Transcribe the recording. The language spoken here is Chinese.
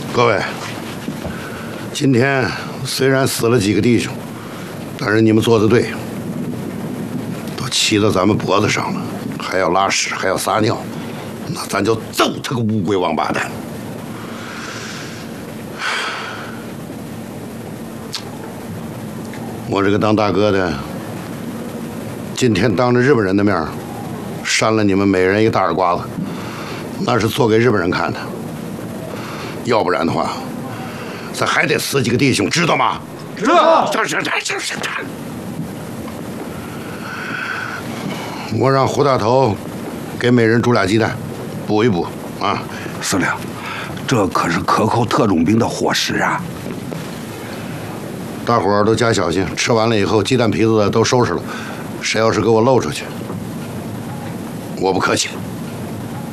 各位，今天虽然死了几个弟兄，但是你们做的对，都骑到咱们脖子上了，还要拉屎，还要撒尿，那咱就揍他个乌龟王八蛋！我这个当大哥的，今天当着日本人的面扇了你们每人一个大耳刮子，那是做给日本人看的。要不然的话，咱还得死几个弟兄，知道吗？ 知道。 我让胡大头给每人煮俩鸡蛋，补一补啊。 司令，这可是克扣特种兵的伙食啊！ 大伙儿都加小心，吃完了以后，鸡蛋皮子都收拾了。谁要是给我露出去，我不客气。